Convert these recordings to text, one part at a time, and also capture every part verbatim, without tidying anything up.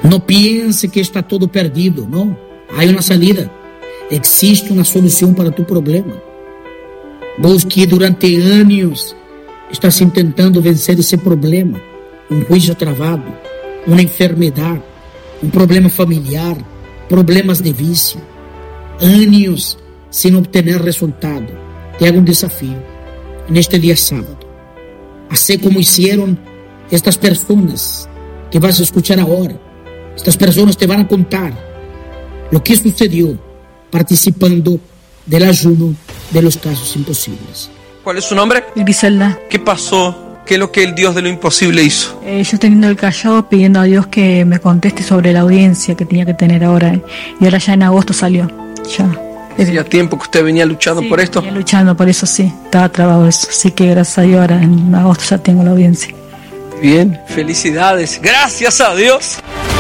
No piense que está todo perdido, no. Hay una salida. Existe una solución para tu problema. Vos que durante años estás intentando vencer ese problema, un juicio travado, una enfermedad, un problema familiar, problemas de vicio, años sin obtener resultado. Te hago un desafío en este día sábado. Así como hicieron estas personas que vas a escuchar ahora. Estas personas te van a contar lo que sucedió participando del ayuno de los casos imposibles. ¿Cuál es su nombre? Griselda. ¿Qué pasó? ¿Qué es lo que el Dios de lo imposible hizo? Eh, yo teniendo el callado pidiendo a Dios que me conteste sobre la audiencia que tenía que tener ahora. Y ahora ya en agosto salió. Ya. ¿Hacía tiempo que usted venía luchando sí, por esto? Venía luchando por eso, sí. Estaba trabado eso. Así que gracias a Dios ahora en agosto ya tengo la audiencia. Bien, felicidades. Gracias a Dios.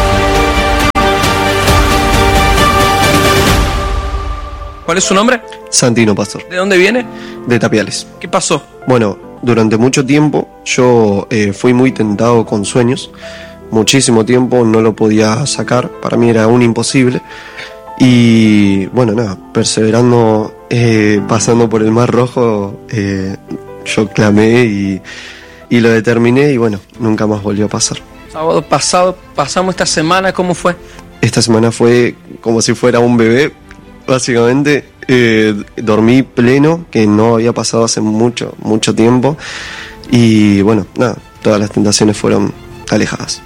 ¿Cuál es su nombre? Santino Pastor. ¿De dónde viene? De Tapiales. ¿Qué pasó? Bueno, durante mucho tiempo yo eh, fui muy tentado con sueños. Muchísimo tiempo no lo podía sacar. Para mí era un imposible. Y bueno, nada, perseverando, eh, pasando por el Mar Rojo, eh, yo clamé y, y lo determiné y bueno, nunca más volvió a pasar. Sábado pasado, pasamos esta semana, ¿cómo fue? Esta semana fue como si fuera un bebé, básicamente. Eh, dormí pleno, que no había pasado hace mucho, mucho tiempo. Y bueno, nada, todas las tentaciones fueron alejadas.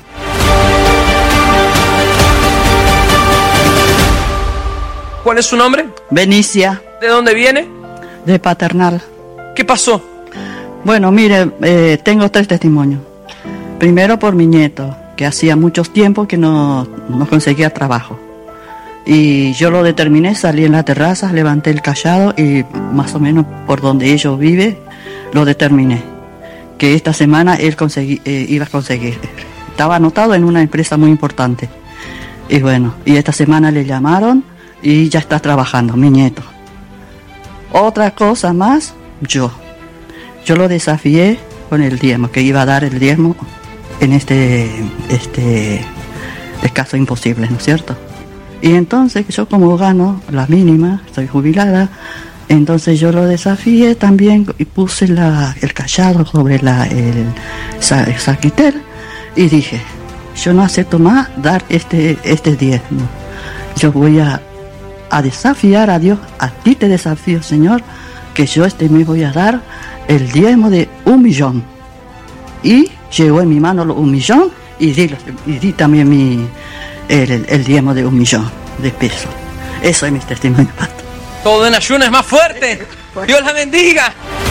¿Cuál es su nombre? Benicia. ¿De dónde viene? De Paternal. ¿Qué pasó? Bueno, mire, eh, tengo tres testimonios. Primero por mi nieto, que hacía muchos tiempos que no, no conseguía trabajo. Y yo lo determiné, salí en la terraza, levanté el callado y más o menos por donde ellos viven, lo determiné. Que esta semana él conseguí, eh, iba a conseguir. Estaba anotado en una empresa muy importante. Y bueno, y esta semana le llamaron y ya está trabajando, mi nieto. Otra cosa más, yo. Yo lo desafié con el diezmo, que iba a dar el diezmo en este, este, este caso imposible, ¿no es cierto? Y entonces yo como gano la mínima, estoy jubilada, entonces yo lo desafié también y puse la, el callado sobre la, el, el saquitel y dije, yo no acepto más dar este, este diezmo. Yo voy a, a desafiar a Dios, a ti te desafío, Señor, que yo este mes voy a dar el diezmo de un millón. Y llegó en mi mano un millón y di, y di también mi... El, el diezmo de un millón de pesos. Eso es mi testimonio, pastor. Todo en ayuno es más fuerte. Dios la bendiga.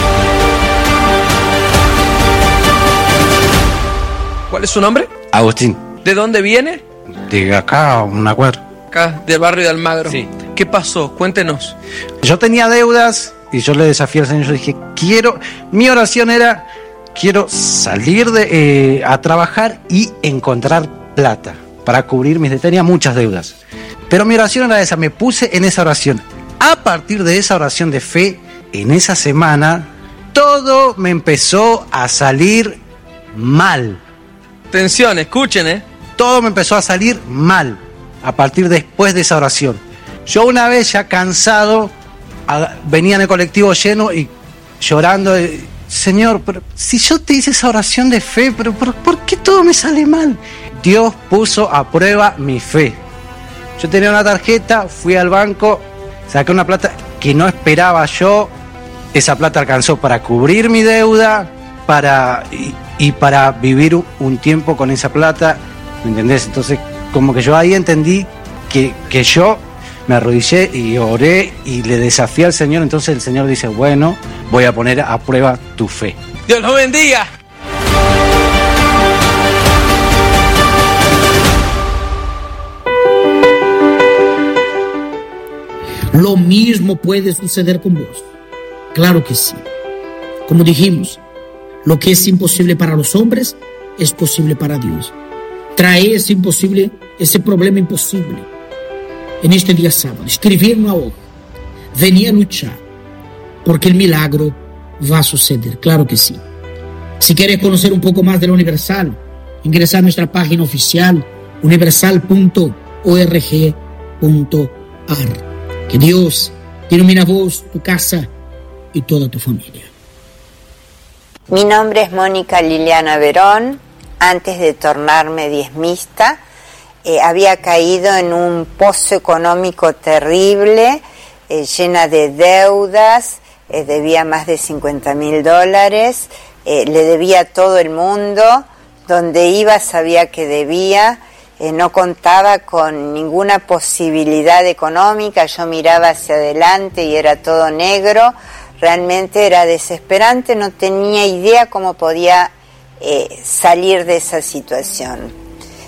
¿Cuál es su nombre? Agustín. ¿De dónde viene? De acá, una cuadra. Acá, del barrio de Almagro. Sí. ¿Qué pasó? Cuéntenos. Yo tenía deudas y yo le desafié al Señor. Yo dije, quiero... Mi oración era, quiero salir de, eh, a trabajar y encontrar plata para cubrir mis... Tenía muchas deudas. Pero mi oración era esa, me puse en esa oración. A partir de esa oración de fe, en esa semana, todo me empezó a salir mal. Atención, escuchen, ¿eh? Todo me empezó a salir mal, a partir después de esa oración. Yo una vez ya cansado, a, venía en el colectivo lleno y llorando... Eh, Señor, pero si yo te hice esa oración de fe, pero ¿por, ¿por qué todo me sale mal? Dios puso a prueba mi fe. Yo tenía una tarjeta, fui al banco, saqué una plata que no esperaba yo. Esa plata alcanzó para cubrir mi deuda para y, y para vivir un tiempo con esa plata, ¿me entendés? Entonces, como que yo ahí entendí que, que yo me arrodillé y oré y le desafié al Señor. Entonces el Señor dice, bueno, voy a poner a prueba tu fe. Dios los bendiga. Lo mismo puede suceder con vos. Claro que sí. Como dijimos, lo que es imposible para los hombres es posible para Dios. Trae ese imposible, ese problema imposible en este día sábado. Escribir una hoja. Venir a luchar. Porque el milagro va a suceder. Claro que sí. Si quieres conocer un poco más de la Universal, ingresa a nuestra página oficial universal punto org punto ar. Que Dios ilumine vos, tu casa y toda tu familia. Mi nombre es Mónica Liliana Verón. Antes de tornarme diezmista, eh, había caído en un pozo económico terrible, eh, llena de deudas, eh, debía más de cincuenta mil dólares, eh, le debía a todo el mundo, donde iba sabía que debía, eh, no contaba con ninguna posibilidad económica, yo miraba hacia adelante y era todo negro, realmente era desesperante, no tenía idea cómo podía eh, salir de esa situación.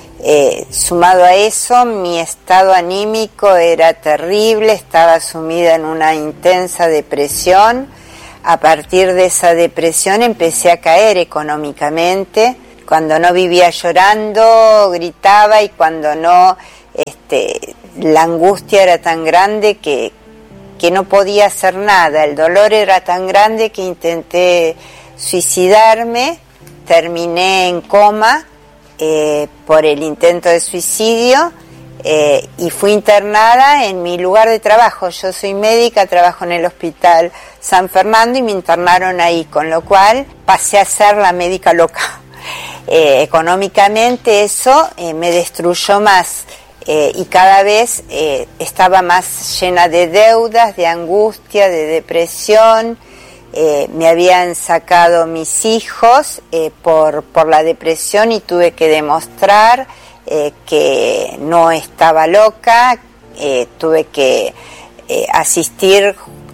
Eh, sumado a eso, mi estado anímico era terrible, estaba sumida en una intensa depresión. A partir de esa depresión empecé a caer económicamente. Cuando no vivía llorando, gritaba, y cuando no, este, la angustia era tan grande que, que no podía hacer nada. El dolor era tan grande que intenté suicidarme, terminé en coma eh, por el intento de suicidio eh, y fui internada en mi lugar de trabajo. Yo soy médica, trabajo en el Hospital San Fernando y me internaron ahí, con lo cual pasé a ser la médica loca. Eh, económicamente eso eh, me destruyó más eh, y cada vez eh, estaba más llena de deudas, de angustia, de depresión. Eh, me habían sacado mis hijos eh, por, por la depresión y tuve que demostrar eh, que no estaba loca. Eh, tuve que eh, asistir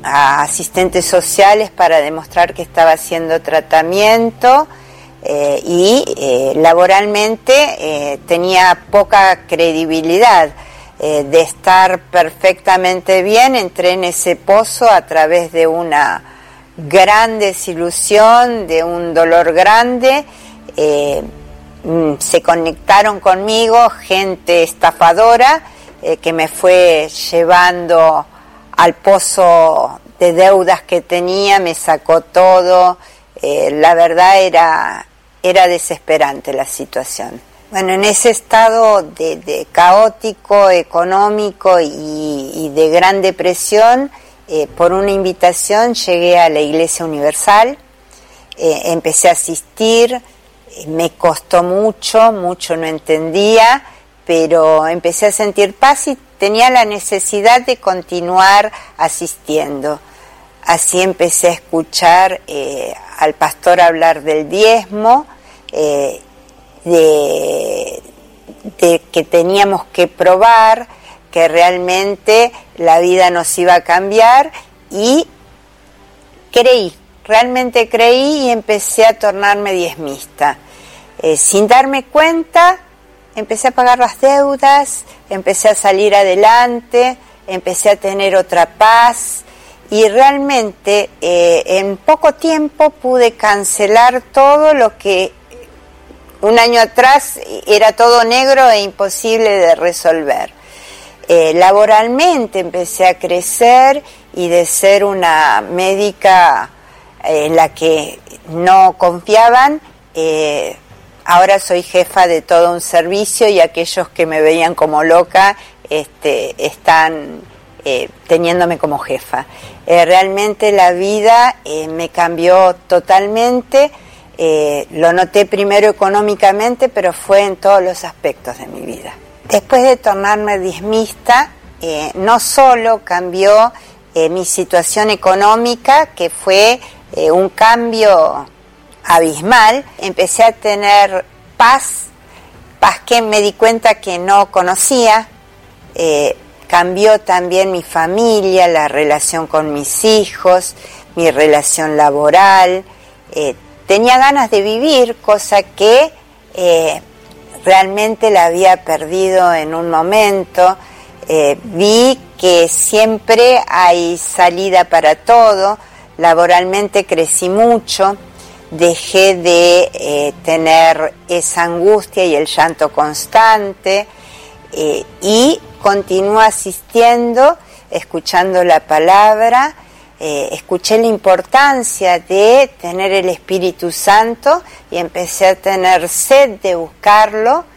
a asistentes sociales para demostrar que estaba haciendo tratamiento. Eh, y eh, laboralmente eh, tenía poca credibilidad. Eh, de estar perfectamente bien, entré en ese pozo a través de una gran desilusión, de un dolor grande. Eh, se conectaron conmigo gente estafadora eh, que me fue llevando al pozo de deudas que tenía, me sacó todo. Eh, la verdad era Era desesperante la situación. Bueno, en ese estado de, de caótico, económico y, y de gran depresión, eh, por una invitación llegué a la Iglesia Universal, eh, empecé a asistir, eh, me costó mucho, mucho no entendía, pero empecé a sentir paz y tenía la necesidad de continuar asistiendo. Así empecé a escuchar eh, al pastor hablar del diezmo, eh, de, de que teníamos que probar que realmente la vida nos iba a cambiar, y creí, realmente creí y empecé a tornarme diezmista. Eh, sin darme cuenta, empecé a pagar las deudas, empecé a salir adelante, empecé a tener otra paz. Y realmente eh, en poco tiempo pude cancelar todo lo que un año atrás era todo negro e imposible de resolver. Eh, laboralmente empecé a crecer, y de ser una médica eh, en la que no confiaban, eh, ahora soy jefa de todo un servicio, y aquellos que me veían como loca este, están eh, teniéndome como jefa. Eh, realmente la vida eh, me cambió totalmente, eh, lo noté primero económicamente, pero fue en todos los aspectos de mi vida. Después de tornarme diezmista, eh, no solo cambió eh, mi situación económica, que fue eh, un cambio abismal, empecé a tener paz, paz que me di cuenta que no conocía. eh, Cambió también mi familia, la relación con mis hijos, mi relación laboral. Eh, tenía ganas de vivir, cosa que eh, realmente la había perdido en un momento. Eh, vi que siempre hay salida para todo. Laboralmente crecí mucho. Dejé de eh, tener esa angustia y el llanto constante. Eh, y continúo asistiendo, escuchando la palabra. Eh, escuché la importancia de tener el Espíritu Santo y empecé a tener sed de buscarlo.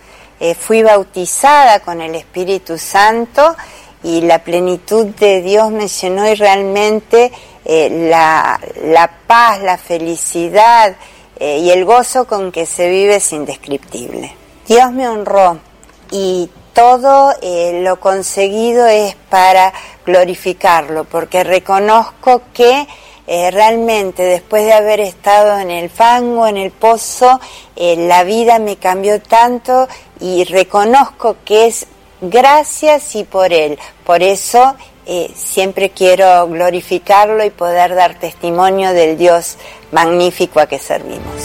eh, fui bautizada con el Espíritu Santo y la plenitud de Dios me llenó, y realmente eh, la, la paz, la felicidad eh, y el gozo con que se vive es indescriptible. Dios me honró y todo eh, lo conseguido es para glorificarlo, porque reconozco que eh, realmente después de haber estado en el fango, en el pozo, eh, la vida me cambió tanto, y reconozco que es gracias y por Él. Por eso eh, siempre quiero glorificarlo y poder dar testimonio del Dios magnífico a que servimos.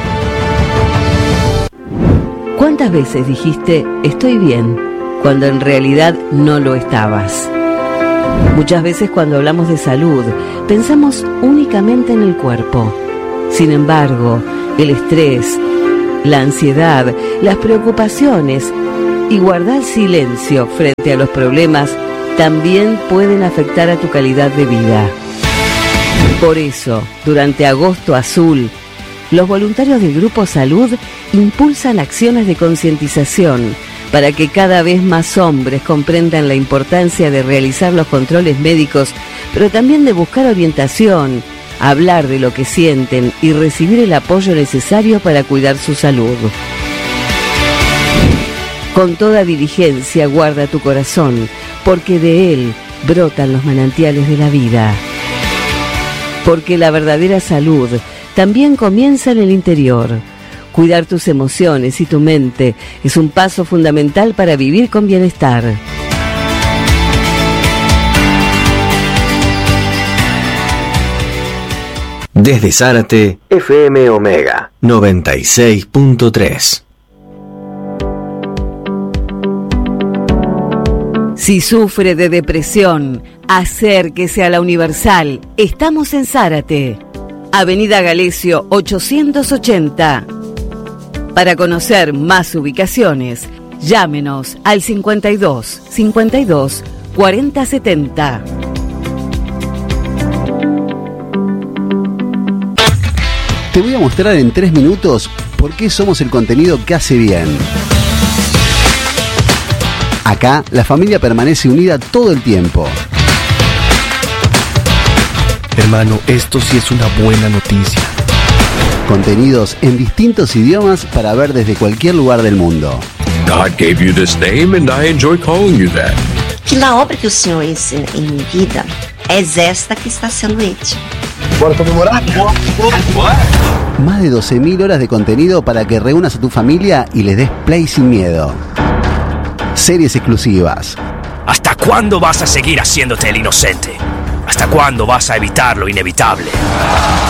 ¿Cuántas veces dijiste estoy bien cuando en realidad no lo estabas? Muchas veces cuando hablamos de salud pensamos únicamente en el cuerpo. Sin embargo, el estrés, la ansiedad, las preocupaciones y guardar silencio frente a los problemas también pueden afectar a tu calidad de vida. Por eso, durante Agosto Azul, los voluntarios del Grupo Salud impulsan acciones de concientización para que cada vez más hombres comprendan la importancia de realizar los controles médicos, pero también de buscar orientación, hablar de lo que sienten y recibir el apoyo necesario para cuidar su salud. Con toda diligencia guarda tu corazón, porque de él brotan los manantiales de la vida. Porque la verdadera salud también comienza en el interior. Cuidar tus emociones y tu mente es un paso fundamental para vivir con bienestar. Desde Zárate, F M Omega noventa y seis punto tres. Si sufre de depresión, acérquese a la Universal. Estamos en Zárate, Avenida Galesio ochocientos ochenta. Para conocer más ubicaciones, llámenos al cincuenta y dos, cincuenta y dos, cuarenta setenta. Te voy a mostrar en tres minutos por qué somos el contenido que hace bien. Acá, la familia permanece unida todo el tiempo. Hermano, esto sí es una buena noticia. Contenidos en distintos idiomas para ver desde cualquier lugar del mundo. God gave you this name and I enjoy calling you that. Que la obra que o Senhor hizo en mi vida es esta que está siendo hecha. Por conmemorar. Más de doce mil horas de contenido para que reúnas a tu familia y les des play sin miedo. Series exclusivas. ¿Hasta cuándo vas a seguir haciéndote el inocente? ¿Hasta cuándo vas a evitar lo inevitable?